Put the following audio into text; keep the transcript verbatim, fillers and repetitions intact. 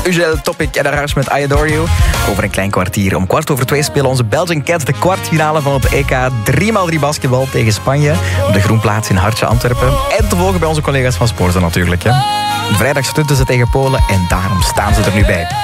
Ugel, Topic en Arash met I Adore You. Over een klein kwartier. Om kwart over twee spelen onze Belgian Cats de kwartfinale van het E K drie bij drie basketbal tegen Spanje. Op de Groenplaats in Hartje, Antwerpen. En te volgen bij onze collega's van Sporza natuurlijk. Hè. Vrijdag stunten ze tegen Polen en daarom staan ze er nu bij.